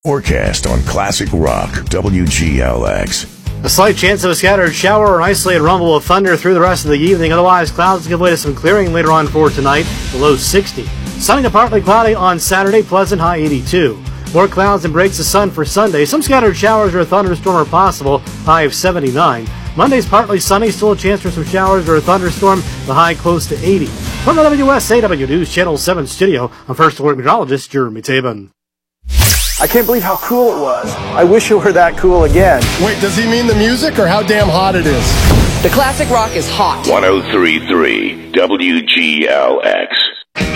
Forecast on Classic Rock WGLX. A slight chance of a scattered shower or an isolated rumble of thunder through the rest of the evening. Otherwise, clouds give way to some clearing later on for tonight. The low 60. Sunny to partly cloudy on Saturday, pleasant high 82. More clouds and breaks of sun for Sunday. Some scattered showers or a thunderstorm are possible, high of 79. Monday's partly sunny, still a chance for some showers or a thunderstorm, the high close to 80. From the WSAW News Channel 7 studio, I'm First Alert Meteorologist Jeremy Tabin. I can't believe how cool it was. I wish it were that cool again. Wait, does he mean the music or how damn hot it is? The Classic Rock is hot. 103.3 WGLX.